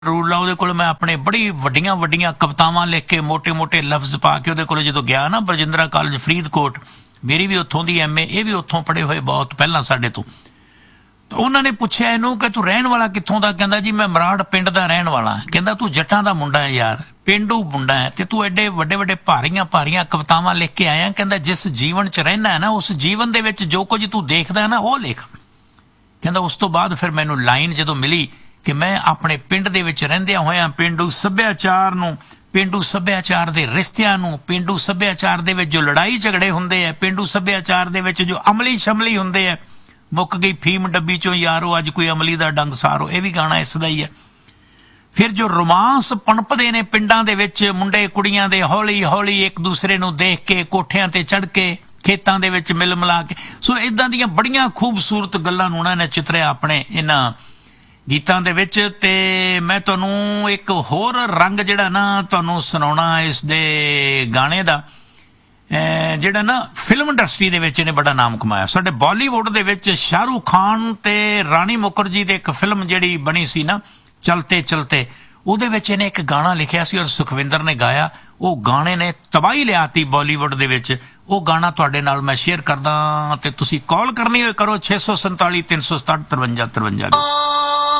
रूला ਉਹਦੇ ਕੋਲ मैं अपने बड़ी ਵੱਡੀਆਂ ਵੱਡੀਆਂ ਕਵਿਤਾਵਾਂ ਲਿਖ ਕੇ ਮੋਟੇ ਮੋਟੇ ਲਫ਼ਜ਼ ਪਾ ਕੇ ਉਹਦੇ ਕੋਲ ਜਦੋਂ ਗਿਆ ਨਾ ਬਰਜਿੰਦਰਾ ਕਾਲਜ ਫਰੀਦਕੋਟ ਮੇਰੀ ਵੀ ਉੱਥੋਂ ਦੀ ਐਮਏ ਇਹ ਵੀ ਉੱਥੋਂ ਪੜ੍ਹੇ ਹੋਏ ਬਹੁਤ ਪਹਿਲਾਂ ਸਾਡੇ ਤੋਂ ਤਾਂ ਉਹਨਾਂ ਨੇ ਪੁੱਛਿਆ ਇਹਨੂੰ ਕਿ ਤੂੰ ਰਹਿਣ ਵਾਲਾ ਕਿੱਥੋਂ ਦਾ ਕਹਿੰਦਾ ਜੀ ਮੈਂ ਮਰਾੜ ਪਿੰਡ ਦਾ ਰਹਿਣ ਵਾਲਾ ਕਹਿੰਦਾ ਤੂੰ ਜੱਟਾਂ ਦਾ ਮੁੰਡਾ ਹੈ ਯਾਰ ਪੇਂਡੂ ਮੁੰਡਾ ਹੈ ਤੇ ਤੂੰ ਐਡੇ ਵੱਡੇ ਵੱਡੇ ਭਾਰੀਆਂ ਕਵਿਤਾਵਾਂ ਲਿਖ ਕੇ ਆਇਆ ਕਹਿੰਦਾ ਜਿਸ ਜੀਵਨ 'ਚ ਰਹਿਣਾ ਹੈ ਨਾ ਉਸ ਜੀਵਨ ਦੇ ਵਿੱਚ ਜੋ ਕੁਝ ਤੂੰ ਦੇਖਦਾ ਹੈ ਨਾ ਉਹ ਲਿਖ ਕਹਿੰਦਾ ਉਸ ਤੋਂ ਬਾਅਦ ਫਿਰ ਮੈਨੂੰ ਲਾਈਨ ਜਦੋਂ ਮਿਲੀ ਕਿ ਮੈਂ ਆਪਣੇ ਪਿੰਡ ਦੇ ਵਿੱਚ ਰਹਿੰਦਿਆਂ ਹੋਇਆਂ ਪੇਂਡੂ ਸੱਭਿਆਚਾਰ ਨੂੰ ਪੇਂਡੂ ਸੱਭਿਆਚਾਰ ਦੇ ਰਿਸ਼ਤਿਆਂ ਨੂੰ ਪੇਂਡੂ ਸੱਭਿਆਚਾਰ ਦੇ ਵਿੱਚ ਜੋ ਲੜਾਈ ਝਗੜੇ ਹੁੰਦੇ ਆ ਪੇਂਡੂ ਸੱਭਿਆਚਾਰ ਦੇ ਵਿੱਚ ਜੋ ਅਮਲੀ ਸ਼ਮਲੀ ਹੁੰਦੇ ਆ ਮੁੱਕ ਗਈ ਫੀਮ ਡੱਬੀ ਚੋਂ ਯਾਰੋ ਅੱਜ ਕੋਈ ਅਮਲੀ ਦਾ ਡੰਗ ਸਾਰੋ ਇਹ ਵੀ ਗਾਣਾ ਇਸ ਦਾ ਹੀ ਹੈ ਫਿਰ ਜੋ ਰੋਮਾਂਸ ਪਣਪਦੇ ਨੇ ਪਿੰਡਾਂ ਦੇ ਵਿੱਚ ਮੁੰਡੇ ਕੁੜੀਆਂ ਦੇ ਹੌਲੀ ਹੌਲੀ ਇੱਕ ਦੂਸਰੇ ਨੂੰ ਦੇਖ ਕੇ ਕੋਠਿਆਂ ਤੇ ਚੜ੍ਹ ਕੇ ਖੇਤਾਂ ਦੇ ਵਿੱਚ ਮਿਲ ਮਿਲਾ ਕੇ ਸੋ ਇਦਾਂ ਦੀਆਂ ਬੜੀਆਂ ਖੂਬਸੂਰਤ ਗੱਲਾਂ ਨੂੰ ਉਹਨਾਂ ਨੇ ਚਿਤਰਿਆ ਆਪਣੇ ਇਹਨਾਂ ਗੀਤਾਂ ਦੇ ਵਿੱਚ ਤੇ ਮੈਂ ਤੁਹਾਨੂੰ ਇੱਕ ਹੋਰ ਰੰਗ ਜਿਹੜਾ ਨਾ ਤੁਹਾਨੂੰ ਸੁਣਾਉਣਾ ਇਸ ਦੇ ਗਾਣੇ ਦਾ ਜਿਹੜਾ ਨਾ ਫਿਲਮ ਇੰਡਸਟਰੀ ਦੇ ਵਿੱਚ ਇਹਨੇ ਬੜਾ ਨਾਮ ਕਮਾਇਆ ਸਾਡੇ ਬਾਲੀਵੁੱਡ ਦੇ ਵਿੱਚ ਸ਼ਾਹਰੁਖ ਖਾਨ ਤੇ ਰਾਣੀ ਮੁਖਰਜੀ ਦੀ ਇੱਕ ਫਿਲਮ ਜਿਹੜੀ ਬਣੀ ਸੀ ਨਾ ਚਲਤੇ ਚਲਤੇ ਉਹਦੇ ਵਿੱਚ ਇਹਨੇ ਇੱਕ ਗਾਣਾ ਲਿਖਿਆ ਸੀ ਔਰ ਸੁਖਵਿੰਦਰ ਨੇ ਗਾਇਆ ਉਹ ਗਾਣੇ ਨੇ ਤਬਾਹੀ ਲਿਆਤੀ ਬਾਲੀਵੁੱਡ ਦੇ ਵਿੱਚ ਉਹ ਗਾਣਾ ਤੁਹਾਡੇ ਨਾਲ ਮੈਂ ਸ਼ੇਅਰ ਕਰਦਾ ਤੇ ਤੁਸੀਂ ਕਾਲ ਕਰਨੀ ਹੋਏ ਕਰੋ 647 367 53 53